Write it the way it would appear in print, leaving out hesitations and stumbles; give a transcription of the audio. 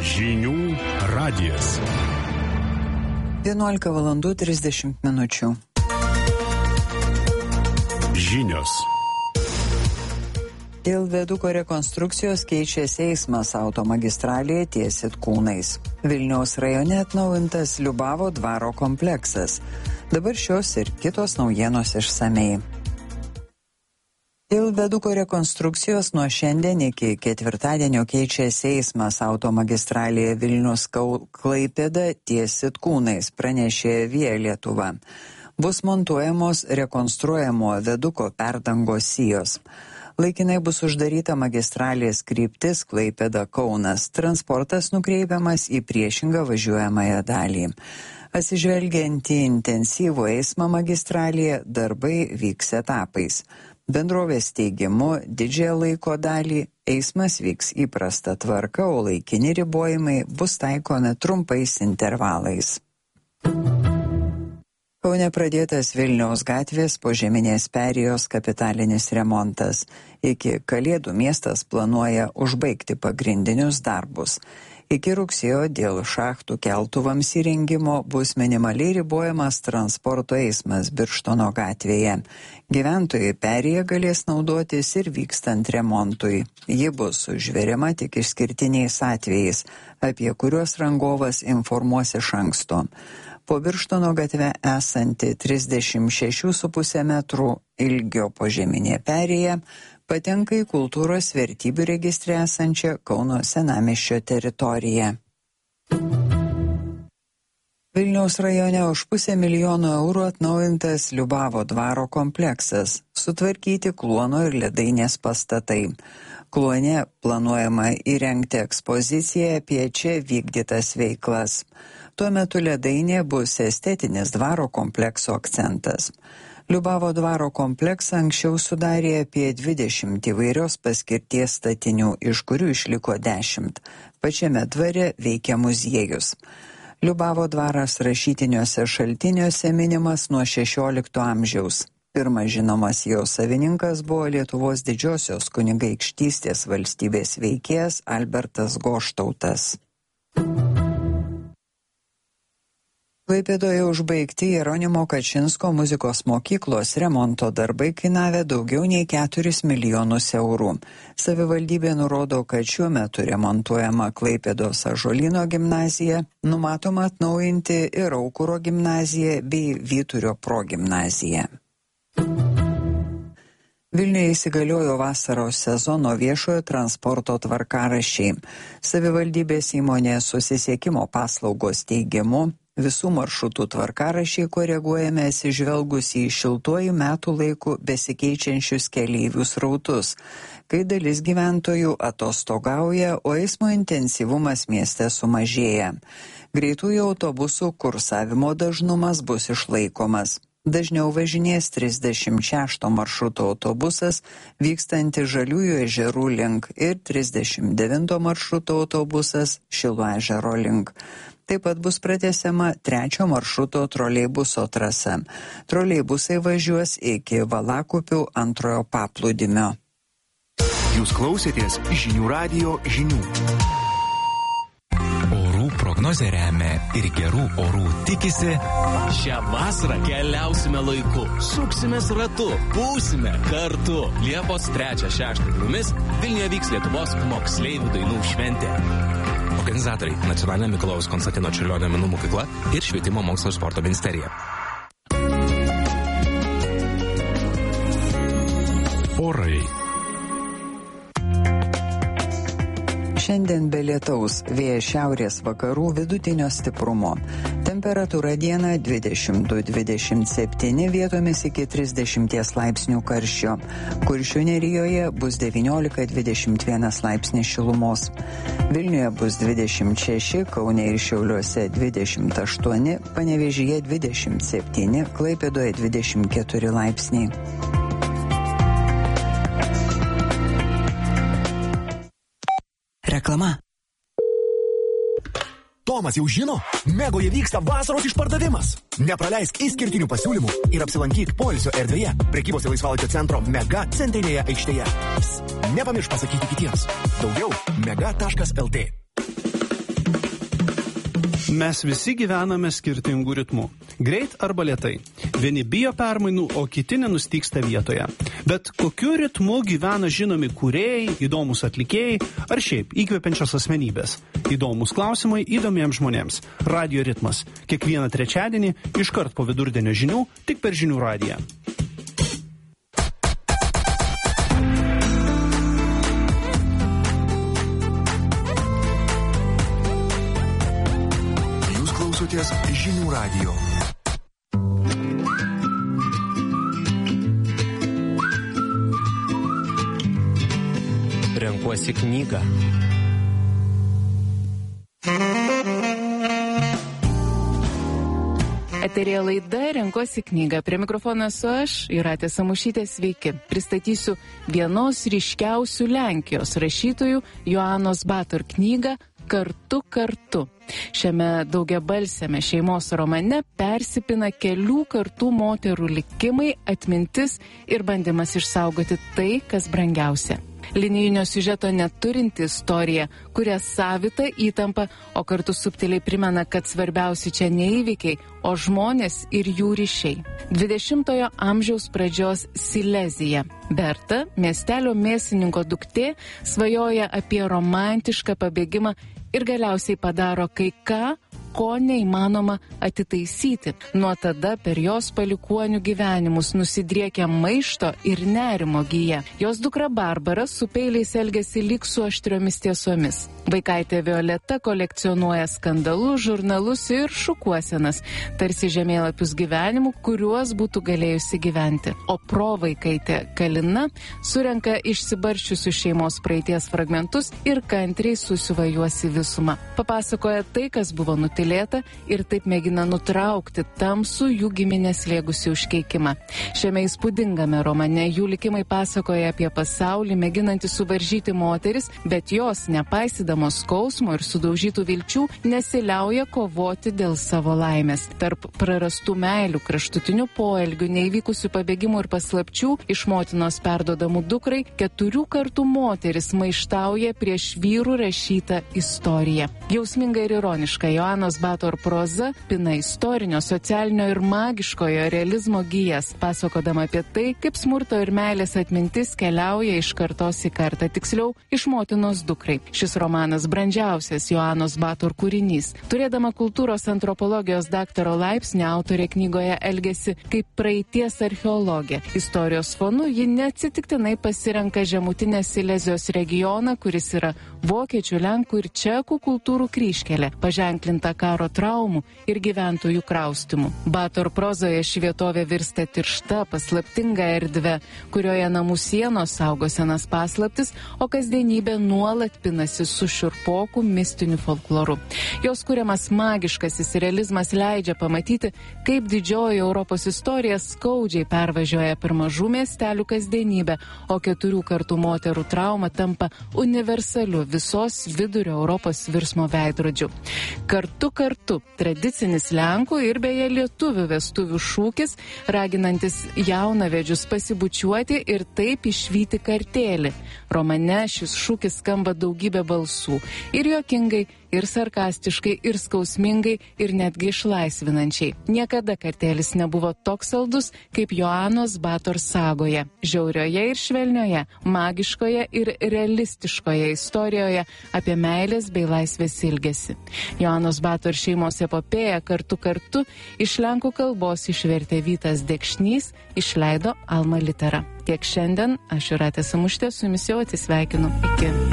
Žinių radijas. 11:30 min. Žinios. Dėl viaduko rekonstrukcijos keičiasi eismas automagistralėje ties Sitkūnais. Vilniaus rajone atnaujintas Liubavo dvaro kompleksas. Dabar šios ir kitos naujienos išsamei. Dėl viaduko rekonstrukcijos nuo šiandien iki ketvirtadienio keičiasi eismas automagistralėje Vilnius-Klaipėda ties Sitkūnais, pranešė Via Lietuva. Bus montuojamos rekonstruojamo viaduko perdangos sijos. Laikinai bus uždaryta magistralės kryptis Klaipėda-Kaunas. Transportas nukreipiamas į priešingą važiuojamąją dalį. Atsižvelgiant į intensyvų eismą magistralėje, darbai vyks etapais. Bendrovės teigimu, didžiąją laiko dalį eismas vyks įprasta tvarka, o laikini ribojimai bus taikomi trumpais intervalais. Kaune pradėtas Vilniaus gatvės požeminės perėjos kapitalinis remontas. Iki Kalėdų miestas planuoja užbaigti pagrindinius darbus. Iki rugsėjo dėl šachtų keltuvams įrengimo bus minimaliai ribojamas transporto eismas Birštono gatvėje. Gyventojai perėją galės naudotis ir vykstant remontui. Ji bus užveriama tik išskirtiniais atvejais, apie kuriuos rangovas informuos iš anksto. Po Birštono gatve esanti 36,5 metrų ilgio požeminė perėja patenka į kultūros vertybių registre esančią Kauno senamiesčio teritoriją. Vilniaus rajone už $500 000 atnaujintas Liubavo dvaro kompleksas, sutvarkyti Kluono ir Ledainės pastatai. Kluone planuojama įrengti ekspoziciją apie čia vykdytas veiklas. Tuo metu Ledainė bus estetinis dvaro komplekso akcentas. Liubavo dvaro kompleksą anksčiau sudarė apie 20 įvairios paskirties statinių, iš kurių išliko 10. Pačiame dvare veikia muziejus. Liubavo dvaras rašytiniuose šaltiniuose minimas nuo 16 amžiaus. Pirmas žinomas jo savininkas buvo Lietuvos didžiosios kunigaikštystės valstybės veikėjas Albertas Goštautas. Klaipėdoje užbaigti Jeronimo Kačinsko muzikos mokyklos remonto darbai kainavę daugiau nei 4 milijonus eurų. Savivaldybė nurodo, kad šiuo metu remontuojama Klaipėdos Ąžuolyno gimnazija, numatoma atnaujinti ir Aukuro gimnaziją bei Vyturio progimnaziją. Vilniuje įsigaliojo vasaros sezono viešojo transporto tvarkaraščiai. Savivaldybės įmonės susisiekimo paslaugos teigimu, visų maršrutų tvarkaraščiai koreguojami atsižvelgus į šiltuoju metų laiku besikeičiančius keleivių srautus, kai dalis gyventojų atostogauja, o eismo intensyvumas mieste sumažėja. Greitųjų autobusų kursavimo dažnumas bus išlaikomas. Dažniau važinės 36 maršruto autobusas vykstanti Žaliųjų ežerų link ir 39 maršruto autobusas Šilo ežero link. Taip pat bus pratęsiama 3 maršruto troleibuso trasa. Troleibusai važiuos iki Valakupių 2 paplūdimio. Jūs klausėtės Žinių radijo žinių. Orų prognozė remia ir gerų orų tikisi. Šią vasarą keliausime laiku, suksimės ratu, būsime kartu. Liepos 3-6 dienomis Vilniuje vyks Lietuvos moksleivių dainų šventė. Organizatoriai Nacionalinė Mikalojaus Konstantino Čiurlionio menų mokykla ir Švietimo mokslo ir sporto ministerija. Orai. Šiandien be lietaus, vėjas šiaurės vakarų vidutinio stiprumo. Temperatūra dieną 22-27, vietomis iki 30 laipsnių karščio. Kuršių nerijoje bus 19-21 laipsnis šilumos. Vilniuje bus 26, Kaune ir Šiauliuose 28, Panevėžyje 27, Klaipėdoje 24 laipsniai. Reklama. Tomas jau žino, Megoje vyksta vasaros išpardavimas. Nepraleisk išskirtinių pasiūlymų ir apsilankyk poilsio erdvėje prekybos ir laisvalaikio centro Mega centrinėje aikštėje. Nepamiršk pasakyti kitiems. Daugiau mega.lt. Mes visi gyvename skirtingų ritmų. Greit arba lėtai. Vieni bijo permainų, o kiti nenustygsta vietoje. Bet kokiu ritmu gyvena žinomi kūrėjai, įdomus atlikėjai ar šiaip įkvepiančios asmenybės? Įdomus klausimai įdomiems žmonėms. Radio ritmas. Kiekvieną trečiadienį, iškart po vidurdienio žinių, tik per Žinių radiją. Žinių radijo. Renkuosi knygą. Eterėje laida Renkuosi knygą. Prie mikrofono esu aš, Jūratė Samušytė, sveiki. Pristatysiu vienos ryškiausių Lenkijos rašytojų Joanos Bator knygą Kartu kartu. Šiame daugiabalsiame šeimos romane persipina kelių kartų moterų likimai, atmintis ir bandymas išsaugoti tai, kas brangiausia. Linijinio siužeto neturinti istorija, kuria savita įtampa, o kartu subtiliai primena, kad svarbiausi čia ne įvykiai, o žmonės ir jų ryšiai. 20-ojo amžiaus pradžios Silezija. Berta, miestelio mėsininko duktė, svajoja apie romantišką pabėgimą ir galiausiai padaro kai ką, ko neįmanoma atitaisyti. Nuo tada per jos palikuonių gyvenimus nusidriekia maišto ir nerimo gija. Jos dukra Barbara su peiliais elgiasi lyg su aštriomis tiesomis. Vaikaitė Violeta kolekcionuoja skandalus, žurnalus ir šukuosenas, tarsi žemėlapius gyvenimų, kuriuos būtų galėjusi gyventi. O provaikaitė Kalina surenka išsibarščiusius šeimos praeities fragmentus ir kantriai susiuva juos į visumą. Papasakoja tai, kas buvo nutilėta, ir taip mėgina nutraukti tamsų jų giminės slėgusių užkeikimą. Šiame įspūdingame romane jų likimai pasakoja apie pasaulį, mėginantį suvaržyti moteris, bet jos, nepaisydamos skausmo ir sudaužytų vilčių, nesiliauja kovoti dėl savo laimės. Tarp prarastų meilių, kraštutinių poelgių, neįvykusių pabėgimų ir paslapčių iš motinos perdodamų dukrai, 4 kartų moteris maištauja prieš vyrų rašytą istoriją. Jausminga ir ironiška Joanos Bator proza pina istorinio, socialinio ir magiškojo realizmo gijas, pasakodama apie tai, kaip smurto ir meilės atmintis keliauja iš kartos į kartą, tiksliau, iš motinos dukrai. Šis romanas brandžiausias Joanos Bator kūrinys. Turėdama kultūros antropologijos daktaro laipsnį, autorė knygoje elgiasi kaip praeities archeologė. Istorijos fonu ji neatsitiktinai pasirenka žemutinę Silezijos regioną, kuris yra vokiečių, lenkų ir čekų kultūrų kryžkelė, paženklinta karo traumų ir gyventojų kraustimų. Bator prozoje ši vietovė virsta tiršta, paslaptinga erdve, kurioje namų sienos saugo senas paslaptis, o kasdienybė nuolat pinasi su šiurpokų mistiniu folkloru. Jos kuriamas magiškasis realizmas leidžia pamatyti, kaip didžioji Europos istorija skaudžiai pervažiuoja per mažų miestelių kasdienybę, o 4 kartų moterų trauma tampa universaliu visos vidurio Europos virsmo veidrodžiu. Kartu kartu tradicinis Lenkų ir beje lietuvių vestuvių šūkis, raginantis jaunavedžius pasibučiuoti ir taip išvyti kartėlį. Romane šis šūkis skamba daugybė balsų. Ir juokingai, ir sarkastiškai, ir skausmingai, ir netgi išlaisvinančiai. Niekada kartėlis nebuvo toks saldus, kaip Joanos Bator sagoje. Žiaurioje ir švelnioje, magiškoje ir realistiškoje istorijoje apie meilės bei laisvės ilgesį. Joanos Bator šeimos epopėją Kartu kartu iš lenkų kalbos išvertė Vytas Dekšnys, išleido Alma Litera. Tiek šiandien, aš Jūratė Samušytė, su jumis jau atsisveikinu. Iki.